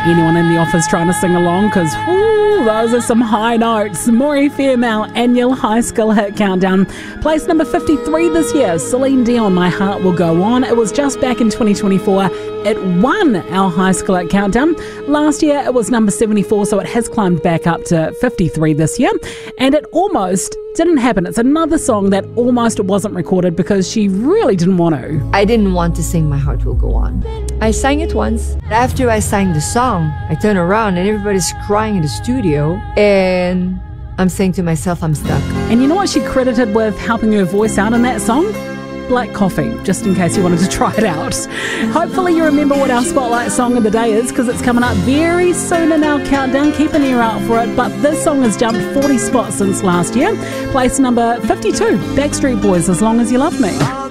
Anyone in the office trying to sing along? Because, those are some high notes. Maury Fairmount, annual high school hit countdown. Place number 53 this year, Celine Dion, My Heart Will Go On. It was just back in 2024. It won our high school hit countdown. Last year, it was number 74, so it has climbed back up to 53 this year. And it almost didn't happen. It's another song that almost wasn't recorded because she really didn't want to. I didn't want to sing My Heart Will Go On. I sang it once. After I sang the song, I turned around and everybody's crying in the studio. And I'm saying to myself, I'm stuck. And you know what she credited with helping her voice out in that song? Black coffee, just in case you wanted to try it out. Hopefully you remember what our Spotlight song of the day is, because it's coming up very soon in our countdown. Keep an ear out for it. But this song has jumped 40 spots since last year. Place number 52, Backstreet Boys, As Long As You Love Me.